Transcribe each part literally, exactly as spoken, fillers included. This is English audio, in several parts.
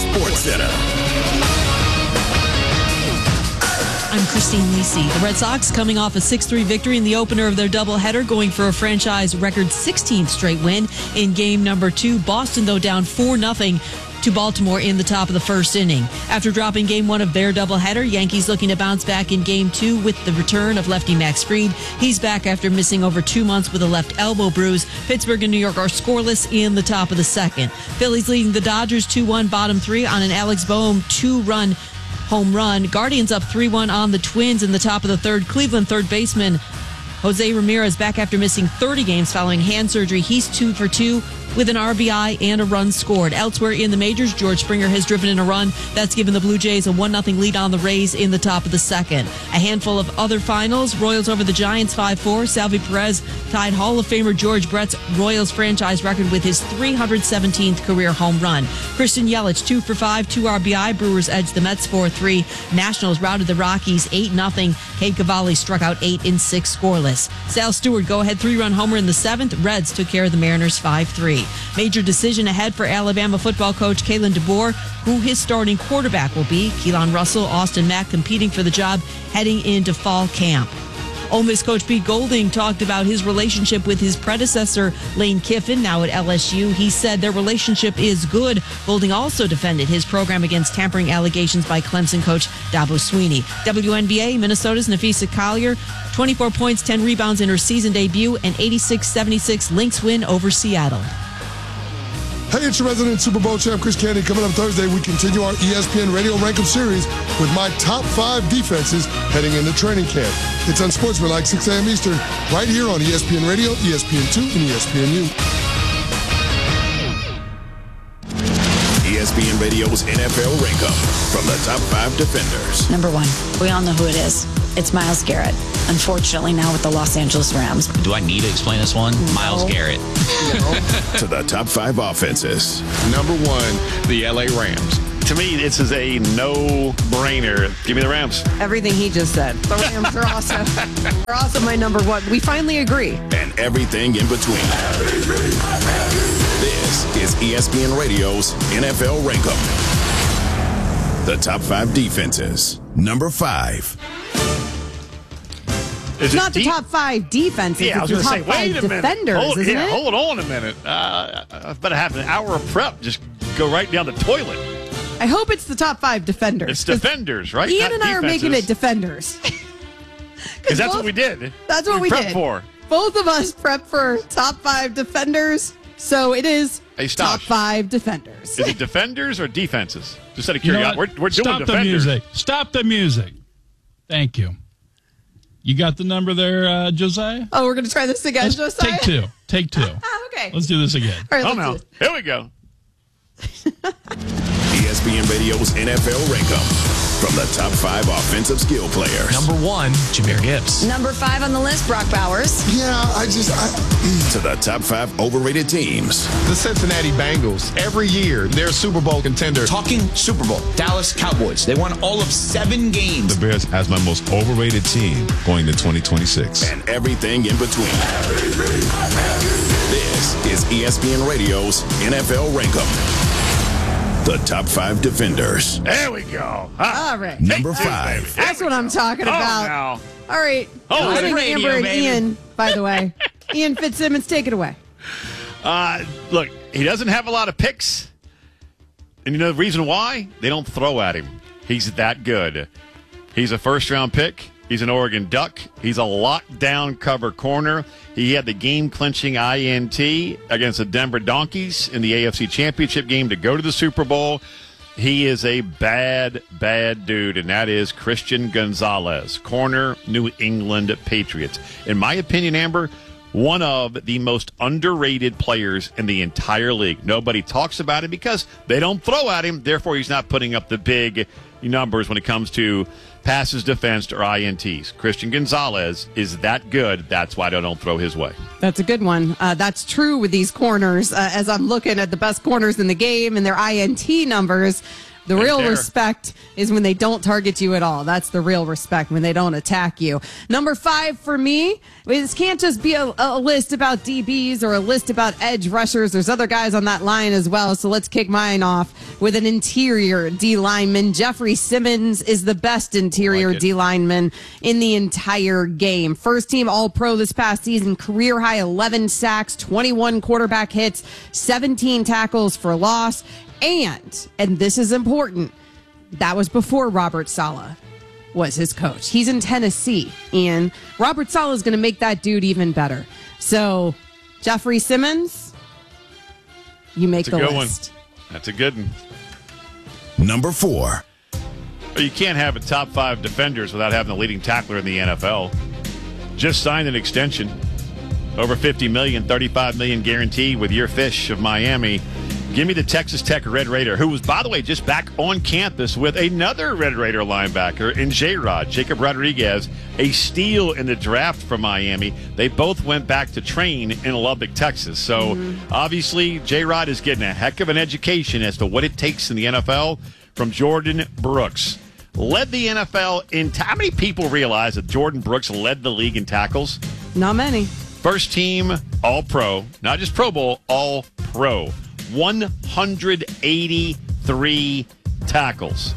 Sports Center. I'm Christine Lisi. The Red Sox coming off a six three victory in the opener of their doubleheader, going for a franchise record sixteenth straight win in game number two. Boston, though, down four nothing to Baltimore in the top of the first inning. After dropping game one of their doubleheader, Yankees looking to bounce back in game two with the return of lefty Max Fried. He's back after missing over two months with a left elbow bruise. Pittsburgh and New York are scoreless in the top of the second. Phillies leading the Dodgers two one bottom three on an Alex Boehm two-run home run. Guardians up three one on the Twins in the top of the third. Cleveland third baseman Jose Ramirez back after missing thirty games following hand surgery. He's two for two with an R B I and a run scored. Elsewhere in the majors, George Springer has driven in a run. That's given the Blue Jays a one nothing lead on the Rays in the top of the second. A handful of other finals. Royals over the Giants five four. Salvi Perez tied Hall of Famer George Brett's Royals franchise record with his three hundred seventeenth career home run. Christian Yelich two for five, two R B I. Brewers edged the Mets four three. Nationals routed the Rockies eight nothing. Cade Cavalli struck out eight in six scoreless. Sal Stewart go-ahead three-run homer in the seventh. Reds took care of the Mariners five three. Major decision ahead for Alabama football coach Kalen DeBoer, who his starting quarterback will be. Keelan Russell, Austin Mack competing for the job heading into fall camp. Ole Miss coach Pete Golding talked about his relationship with his predecessor, Lane Kiffin, now at L S U. He said their relationship is good. Golding also defended his program against tampering allegations by Clemson coach Dabo Swinney. W N B A, Minnesota's Nafisa Collier, twenty-four points, ten rebounds in her season debut, and eighty-six seventy-six Lynx win over Seattle. Hey, it's your resident Super Bowl champ, Chris Candy. Coming up Thursday, we continue our E S P N Radio Rank 'em series with my top five defenses heading into training camp. It's on Sportsman, six a.m. Eastern, right here on E S P N Radio, E S P N two, and E S P N U. E S P N Radio's N F L Rank 'em from the top five defenders. Number one, we all know who it is. It's Myles Garrett. Unfortunately, now with the Los Angeles Rams. Do I need to explain this one? No. Myles Garrett. No. To the top five offenses. Number one, the L A Rams. To me, this is a no-brainer. Give me the Rams. Everything he just said. The Rams are awesome. They're also my number one. We finally agree. And everything in between. This is E S P N Radio's N F L Rank 'em. The top five defenses. Number five. It's not the top five defenses. Yeah, I was it's going the to top say, wait five a minute. defenders, Hold, isn't yeah, it? hold on a minute. Uh, I better have an hour of prep. Just go right down the toilet. I hope it's the top five defenders. It's defenders, right? Ian Not and I are defenses. making it defenders. Because that's both, what we did. That's what we, we prepped did. for. Both of us prepped for top five defenders. So it is hey, top five defenders. Is it defenders or defenses? Just out of You know curiosity. We're, we're doing Stop defenders. the music. Stop the music. Thank you. You got the number there, uh, Josiah? Oh, we're going to try this again, let's Josiah? Take two. Take two. Okay. Let's do this again. All right, oh, let's no. Here we go. E S P N Radio's N F L Rank 'em. From the top five offensive skill players. Number one, Jahmyr Gibbs. Number five on the list, Brock Bowers. Yeah, I just... I, to the top five overrated teams. The Cincinnati Bengals. Every year, they're a Super Bowl contender. Talking Super Bowl. Dallas Cowboys. They won all of seven games. The Bears has my most overrated team going to twenty twenty-six. And everything in between. This is E S P N Radio's N F L Rank 'em. The top five defenders. There we go. Huh? All right. Number five. That's what I'm talking Oh, about. now. All right. Oh, Listening to radio, Amber and baby. Ian, by the way. Ian Fitzsimmons, take it away. Uh, look, he doesn't have a lot of picks. And you know the reason why? They don't throw at him. He's that good. He's a first-round pick. He's an Oregon Duck. He's a lockdown cover corner. He had the game-clinching I N T against the Denver Donkeys in the A F C Championship game to go to the Super Bowl. He is a bad, bad dude, and that is Christian Gonzalez, corner, New England Patriots. In my opinion, Amber, one of the most underrated players in the entire league. Nobody talks about him because they don't throw at him. Therefore, he's not putting up the big numbers when it comes to passes defensed or I N Ts. Christian Gonzalez is that good. That's why they don't throw his way. That's a good one. Uh, that's true with these corners. Uh, as I'm looking at the best corners in the game and their I N T numbers, The Right real there. respect is when they don't target you at all. That's the real respect, when they don't attack you. Number five for me, this can't just be a, a list about D Bs or a list about edge rushers. There's other guys on that line as well. So let's kick mine off with an interior D lineman. Jeffrey Simmons is the best interior Like D lineman in the entire game. First team All-Pro this past season, career high eleven sacks, twenty-one quarterback hits, seventeen tackles for loss. And, and this is important, that was before Robert Saleh was his coach. He's in Tennessee, and Robert Saleh is going to make that dude even better. So, Jeffrey Simmons, you make That's a the good list. one. That's a good one. Number four. Well, you can't have a top five defenders without having the leading tackler in the N F L. Just signed an extension. Over fifty million dollars, thirty-five million dollars guaranteed with your fish of Miami. Give me the Texas Tech Red Raider, who was, by the way, just back on campus with another Red Raider linebacker in J-Rod, Jacob Rodriguez, a steal in the draft from Miami. They both went back to train in Lubbock, Texas. So, mm-hmm. obviously, J-Rod is getting a heck of an education as to what it takes in the N F L from Jordan Brooks. Led the N F L in... Ta- How many people realize that Jordan Brooks led the league in tackles? Not many. First team All-Pro, not just Pro Bowl, All-Pro. one hundred eighty-three tackles.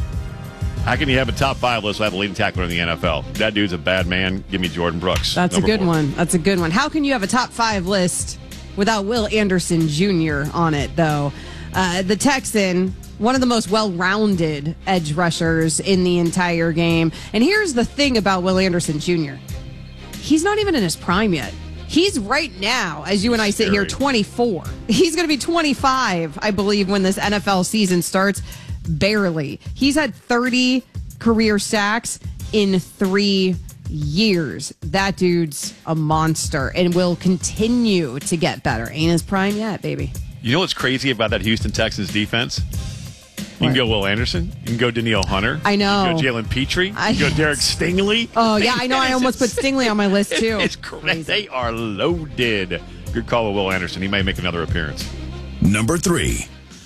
How can you have a top five list without a leading tackler in the N F L? That dude's a bad man. Give me Jordan Brooks. That's a good four. one. That's a good one. How can you have a top five list without Will Anderson Junior on it, though? Uh, the Texan, one of the most well-rounded edge rushers in the entire game. And here's the thing about Will Anderson Junior He's not even in his prime yet. He's right now, as you and I sit here, twenty-four. He's going to be twenty-five, I believe, when this N F L season starts. Barely. He's had thirty career sacks in three years. That dude's a monster and will continue to get better. Ain't his prime yet, baby. You know what's crazy about that Houston Texans defense? You can go Will Anderson. You can go Danielle Hunter. I know. You can go Jalen Petrie. You can go Derek Stingley. Oh, yeah, I know. I almost put Stingley on my list, too. It's crazy. They are loaded. Good call with Will Anderson. He may make another appearance. Number three.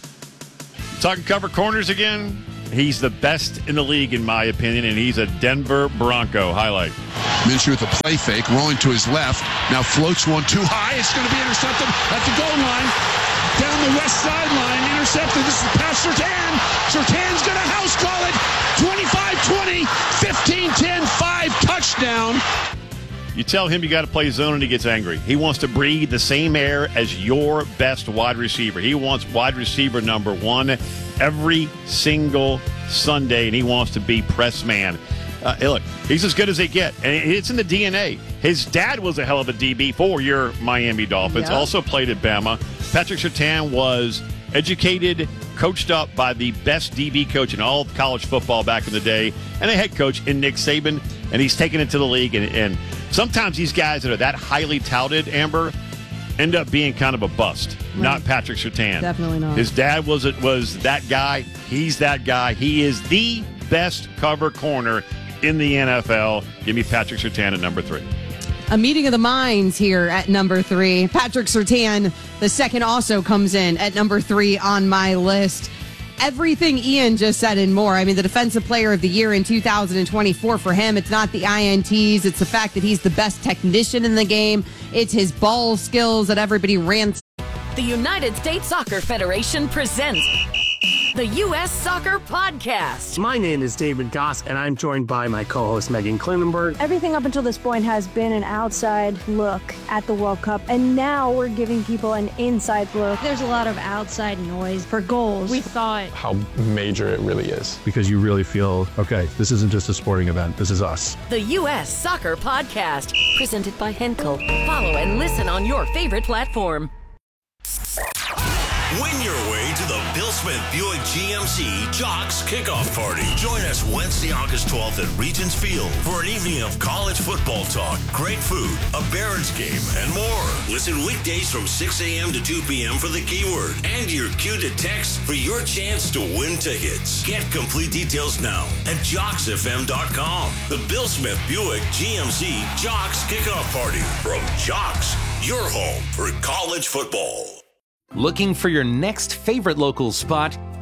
Talking cover corners again. He's the best in the league, in my opinion, and he's a Denver Bronco. Highlight. Minshew with a play fake, rolling to his left. Now floats one too high. It's going to be intercepted at the goal line. Down the west sideline, intercepted. This is past Surtain. Surtain's going to house call it. twenty-five twenty, fifteen ten, five, touchdown. You tell him you got to play zone and he gets angry. He wants to breathe the same air as your best wide receiver. He wants wide receiver number one every single Sunday, and he wants to be press man. Uh, hey, look, he's as good as they get, and it's in the D N A. His dad was a hell of a D B for your Miami Dolphins, Yeah. also played at Bama. Patrick Surtain was educated, coached up by the best D B coach in all of college football back in the day, and a head coach in Nick Saban, and he's taken it to the league. And, and sometimes these guys that are that highly touted, Amber, end up being kind of a bust. Right. Not Patrick Surtain. Definitely not. His dad was was that guy. He's that guy. He is the best cover corner in the N F L. Give me Patrick Surtain at number three. A meeting of the minds here at number three. Patrick Surtain, the second, also comes in at number three on my list. Everything Ian just said and more. I mean, the Defensive Player of the Year in two thousand twenty-four for him, it's not the I N Ts. It's the fact that he's the best technician in the game. It's his ball skills that everybody rants. The United States Soccer Federation presents the U S Soccer Podcast. My name is David Goss, and I'm joined by my co-host Megan Klinenberg. Everything up until this point has been an outside look at the World Cup, and now we're giving people an inside look. There's a lot of outside noise for goals. We thought how major it really is. Because you really feel, okay, this isn't just a sporting event, this is us. The U S Soccer Podcast, presented by Henkel. Follow and listen on your favorite platform. Win your way to the Bill Smith Buick G M C Jocks Kickoff Party. Join us Wednesday, August twelfth at Regents Field for an evening of college football talk, great food, a Barons game, and more. Listen weekdays from six a.m. to two p.m. for the keyword and your cue to text for your chance to win tickets. Get complete details now at jocks f m dot com. The Bill Smith Buick G M C Jocks Kickoff Party from Jocks, your home for college football. Looking for your next favorite local spot?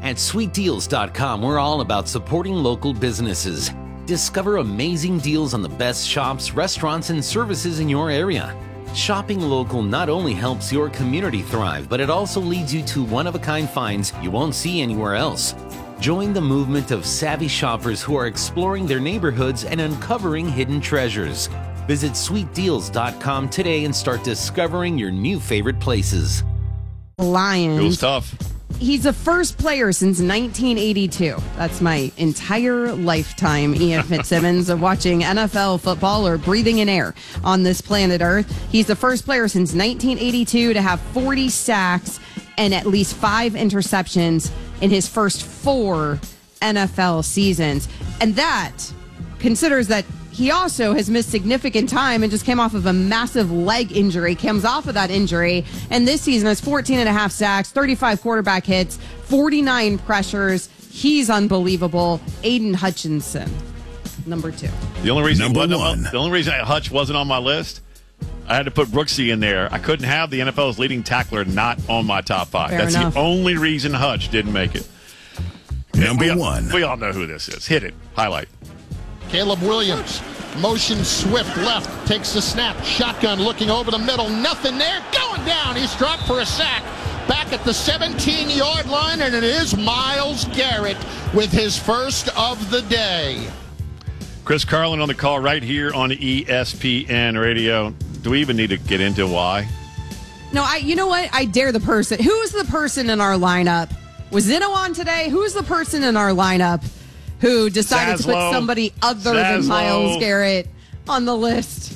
At sweet deals dot com, we're all about supporting local businesses. Discover amazing deals on the best shops, restaurants, and services in your area. Shopping local not only helps your community thrive, but it also leads you to one-of-a-kind finds you won't see anywhere else. Join the movement of savvy shoppers who are exploring their neighborhoods and uncovering hidden treasures. Visit sweet deals dot com today and start discovering your new favorite places. Lions. It was tough. He's the first player since nineteen eighty-two. That's my entire lifetime, Ian Fitzsimmons, of watching N F L football or breathing in air on this planet Earth. He's the first player since nineteen eighty-two to have forty sacks and at least five interceptions in his first four N F L seasons. And that considers that he also has missed significant time and just came off of a massive leg injury, comes off of that injury, and this season has fourteen and a half sacks, thirty-five quarterback hits, forty-nine pressures. He's unbelievable. Aiden Hutchinson, number two. The only reason Number wasn't one. On, the only reason Hutch wasn't on my list, I had to put Brooksy in there. I couldn't have the N F L's leading tackler not on my top five. Fair That's enough. the only reason Hutch didn't make it. Number we, one. We all know who this is. Hit it. Highlight. Caleb Williams, motion swift left, takes the snap, shotgun looking over the middle, nothing there, going down. He's dropped for a sack. Back at the seventeen-yard line, and it is Myles Garrett with his first of the day. Chris Carlin on the call right here on E S P N Radio. Do we even need to get into why? No, I. You know what? I dare the person. Who's the person in our lineup? Was Zeno on today? Who's the person in our lineup who decided to put Zaslow. somebody other Zaslow. than Myles Garrett on the list?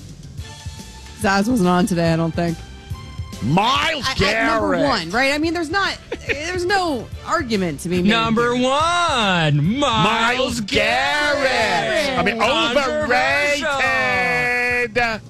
Zaz wasn't on today, I don't think. Miles I- I- Garrett. number one, right? I mean, there's not, there's no argument to be made. Number here. one, Miles Miles Garrett. I mean, overrated.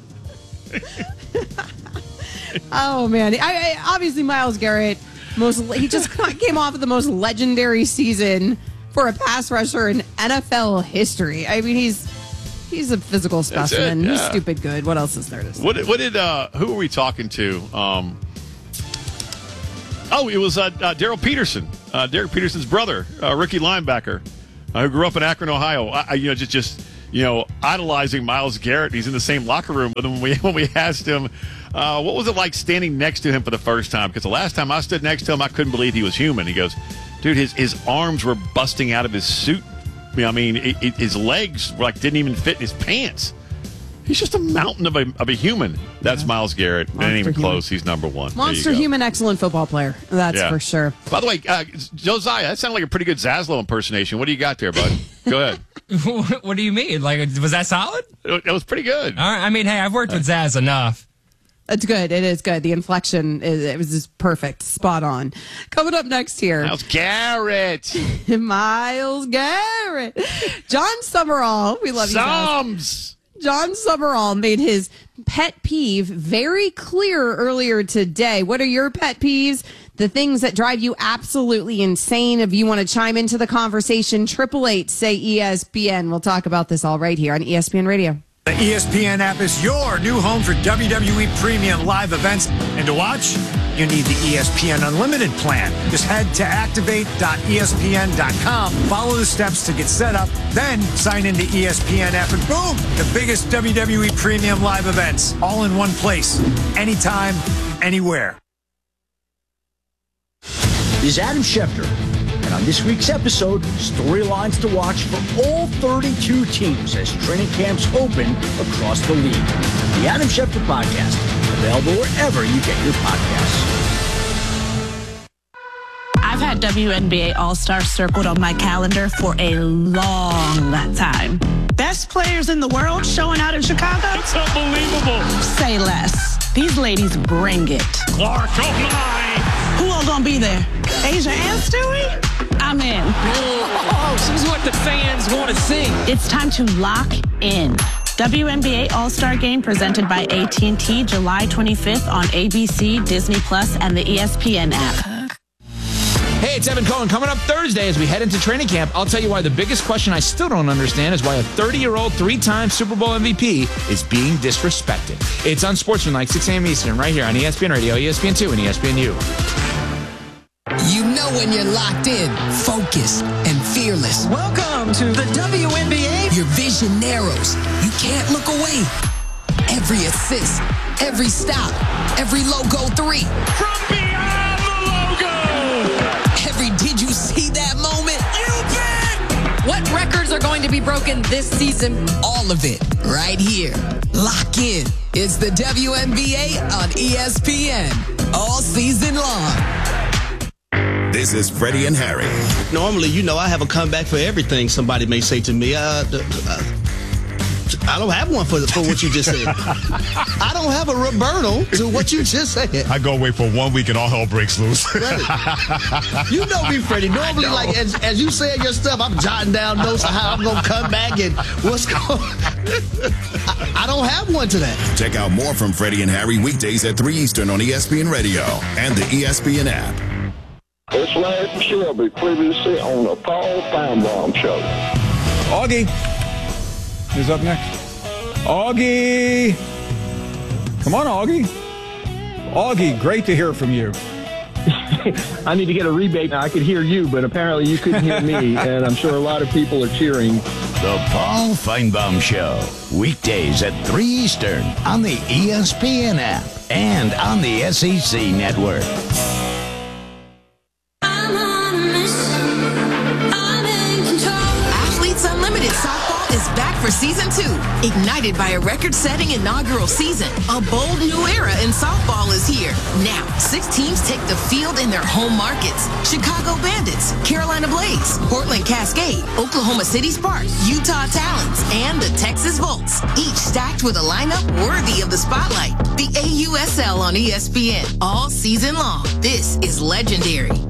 Oh man, I, I, obviously Myles Garrett. Most he just came off of the most legendary season for a pass rusher in N F L history. I mean, he's he's a physical That's it, specimen. He's yeah. stupid good. What else is there to say? What, what did, uh, who were we talking to? Um, oh, it was uh, uh, Daryl Peterson, uh, Derek Peterson's brother, uh, rookie linebacker, uh, who grew up in Akron, Ohio. I, I, you know, just, just, you know, idolizing Myles Garrett. He's in the same locker room with him when we, when we asked him, uh, what was it like standing next to him for the first time? Because the last time I stood next to him, I couldn't believe he was human. He goes, dude, his, his arms were busting out of his suit. I mean, it, it, his legs were like didn't even fit in his pants. He's just a mountain of a, of a human. That's yeah. Myles Garrett. Monster Ain't even human. close. He's number one. Monster human, excellent football player. That's Yeah. for sure. By the way, uh, Josiah, that sounded like a pretty good Zaslow impersonation. What do you got there, bud? Go ahead. What do you mean? Like, was that solid? It, it was pretty good. All right. I mean, hey, I've worked with Zaz enough. It's good. It is good. The inflection is it was just perfect, spot on. Coming up next here, Myles Garrett. Myles Garrett, John Summerall. We love you, Sums. guys. John Summerall made his pet peeve very clear earlier today. What are your pet peeves? The things that drive you absolutely insane. If you want to chime into the conversation, triple eight say E S P N. We'll talk about this all right here on E S P N Radio. The E S P N app is your new home for W W E premium live events. And to watch, you need the E S P N Unlimited plan. Just head to activate dot E S P N dot com, follow the steps to get set up, then sign into E S P N app, and boom, the biggest W W E premium live events, all in one place, anytime, anywhere. This is Adam Schefter, and on this week's episode, storylines to watch for all thirty-two teams as training camps open across the league. The Adam Schefter Podcast, available wherever you get your podcasts. I've had W N B A All-Star circled on my calendar for a long time. Best players in the world showing out in Chicago? It's unbelievable. Say less. These ladies bring it. Clark, oh my! Who all gonna be there? Asia and Stewie? I'm in. Oh, this is what the fans want to see. It's time to lock in. W N B A All-Star Game presented by A T and T July twenty-fifth on A B C, Disney Plus, and the E S P N app. Hey, it's Evan Cohen. Coming up Thursday as we head into training camp, I'll tell you why the biggest question I still don't understand is why a thirty-year-old, three-time Super Bowl M V P is being disrespected. It's Unsportsmanlike, six a.m. Eastern, right here on E S P N Radio, E S P N two, and E S P N U. You know when you're locked in, focused, and fearless. Welcome to the W N B A. Your vision narrows. You can't look away. Every assist, every stop, every logo three. From beyond the logo. Every did you see that moment? You bet. What records are going to be broken this season? All of it right here. Lock in. It's the W N B A on E S P N all season long. This is Freddie and Harry. Normally, you know, I have a comeback for everything somebody may say to me. Uh, uh, I don't have one for, for what you just said. I don't have a Roberto to what you just said. I go away for one week and all hell breaks loose. Freddie, you know me, Freddie. Normally, like as, as you say your stuff, I'm jotting down notes of how I'm going to come back and what's going I, I don't have one to that. Check out more from Freddie and Harry weekdays at three Eastern on E S P N Radio and the E S P N app. It's Larry Shelby, previously on the Paul Feinbaum Show. Augie is up next. Augie! Come on, Augie. Augie, great to hear from you. I need to get a rebate now. I could hear you, but apparently you couldn't hear me, and I'm sure a lot of people are cheering. The Paul Feinbaum Show, weekdays at three Eastern on the E S P N app and on the S E C network. Athletes Unlimited Softball is back for season two. Ignited by a record-setting inaugural season, a bold new era in softball is here. Now, six teams take the field in their home markets. Chicago Bandits, Carolina Blaze, Portland Cascade, Oklahoma City Sparks, Utah Talons, and the Texas Volts. Each stacked with a lineup worthy of the spotlight. The A U S L on E S P N all season long. This is legendary.